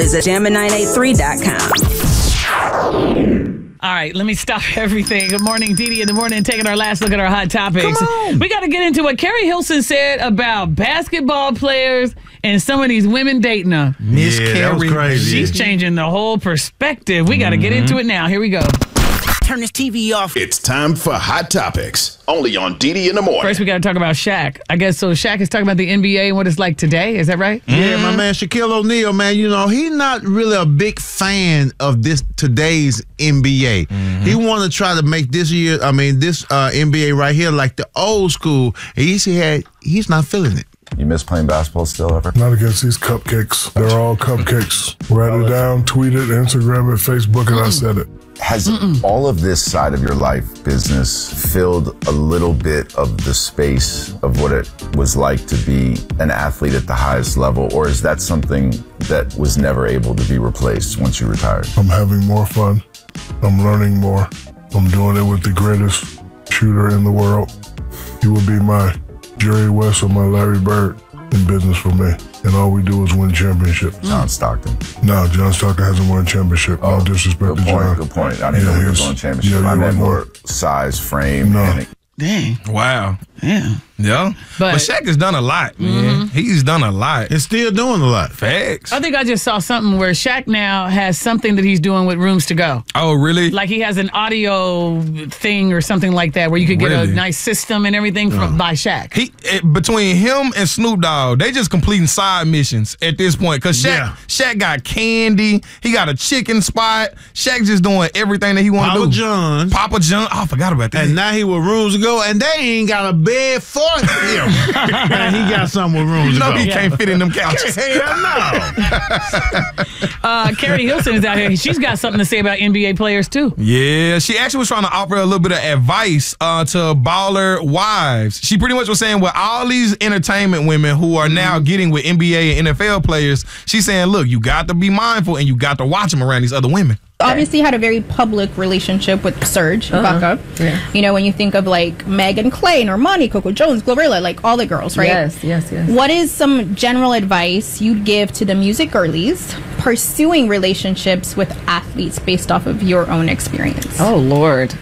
Visit jammin983.com. All right, let me stop everything. Good morning, Didi in the morning, taking our last look at our hot topics. We got to get into what Carrie Hilson said about basketball players and some of these women dating her. Miss Carrie. That was crazy. She's changing the whole perspective. We got to get into it now. Here we go. Turn this TV off. It's time for Hot Topics, only on Didi in the morning. First, we got to talk about Shaq. I guess so. Shaq is talking about the NBA and what it's like today. Is that right? Yeah, my man Shaquille O'Neal, man, you know, he's not really a big fan of today's NBA. He want to try to make this NBA right here like the old school. And he's not feeling it. You miss playing basketball still ever? Not against these cupcakes. They're all cupcakes. Write it down, tweet it, Instagram it, Facebook it, I said it. Has all of this side of your life, business, filled a little bit of the space of what it was like to be an athlete at the highest level? Or is that something that was never able to be replaced once you retired? I'm having more fun. I'm learning more. I'm doing it with the greatest shooter in the world. He would be my Jerry West or my Larry Bird in business for me. And all we do is win championships. John Stockton. No, John Stockton hasn't won a championship. No disrespect to John. Good point. I didn't know he was on championship. I meant more size, frame. No. Dang. Wow. Yeah. Yeah. But Shaq has done a lot, man. He's done a lot. And still doing a lot. Facts. I think I just saw something where Shaq now has something that he's doing with Rooms to Go. Oh, really? Like he has an audio thing or something like that where you could get a nice system and everything by Shaq. Between him and Snoop Dogg, they just completing side missions at this point. Because Shaq got candy. He got a chicken spot. Shaq just doing everything that he want to do. Papa John. Oh, I forgot about that. And now he with Rooms to Go, and they ain't got a bed for him. And he got something with Rooms to Go. He can't fit in them couches. Hell no. Carrie Hilson is out here. She's got something to say about NBA players, too. Yeah, she actually was trying to offer a little bit of advice to baller wives. She pretty much was saying, with all these entertainment women who are now getting with NBA and NFL players, she's saying, look, you got to be mindful and you got to watch them around these other women. Obviously had a very public relationship with Serge Ibaka. Yeah. You know, when you think of like Megan Clay, Normani, Coco Jones, Glorilla, like all the girls, right? Yes. What is some general advice you'd give to the music girlies pursuing relationships with athletes based off of your own experience? Oh, Lord.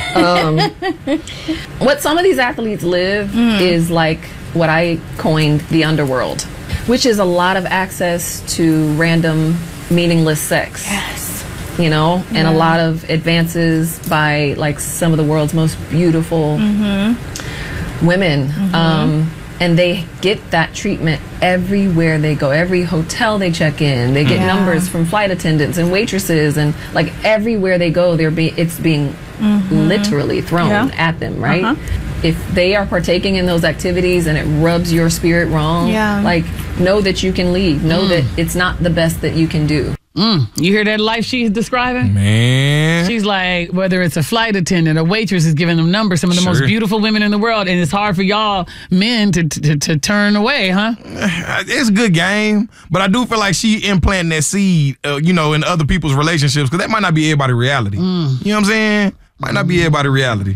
What some of these athletes live is like what I coined the underworld, which is a lot of access to random, meaningless sex. Yes. You know, and a lot of advances by like some of the world's most beautiful women. And they get that treatment everywhere they go. Every hotel they check in, they get numbers from flight attendants and waitresses, and like everywhere they go, it's being literally thrown at them, right? If they are partaking in those activities and it rubs your spirit wrong, like know that you can leave. Know that it's not the best that you can do. You hear that life she's describing? Man. She's like, whether it's a flight attendant, a waitress is giving them numbers, some of the most beautiful women in the world, and it's hard for y'all men to turn away, huh? It's a good game, but I do feel like she implanting that seed, in other people's relationships, because that might not be everybody's reality. You know what I'm saying? Might not be everybody's reality.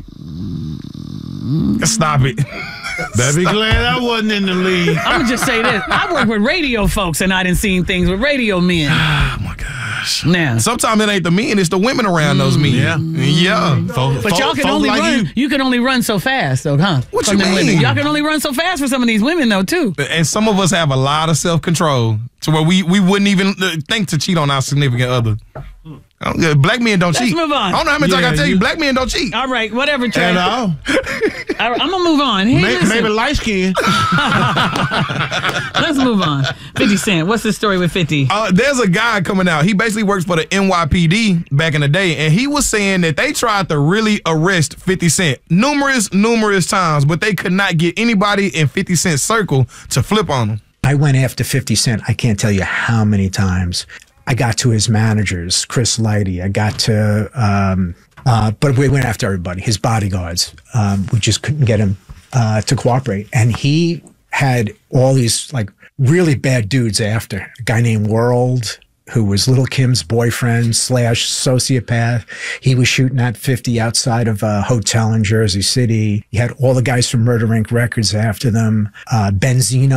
Stop it. Better be glad I wasn't in the league. I'm going to just say this. I work with radio folks, and I done seen things with radio men. Oh, my gosh. Now, sometimes it ain't the men, it's the women around those men. Yeah. But y'all can only run. You can only run so fast, though, huh? What you mean? Women. Y'all can only run so fast for some of these women, though, too. And some of us have a lot of self-control to where we wouldn't even think to cheat on our significant other. Black men don't cheat. Let's move on. I don't know how many times I tell you, black men don't cheat. All right, whatever, Trey. At all. I'm going to move on. Hey, maybe light skin. Let's move on. 50 Cent. What's the story with 50? There's a guy coming out. He basically works for the NYPD back in the day, and he was saying that they tried to really arrest 50 Cent numerous times, but they could not get anybody in 50 Cent's circle to flip on him. I went after 50 Cent. I can't tell you how many times. I got to his managers, Chris Lighty. I got to, but we went after everybody, his bodyguards. We just couldn't get him to cooperate. And he had all these like really bad dudes after. A guy named World, who was Lil' Kim's boyfriend / sociopath. He was shooting at 50 outside of a hotel in Jersey City. He had all the guys from Murder Inc. Records after them. Benzino.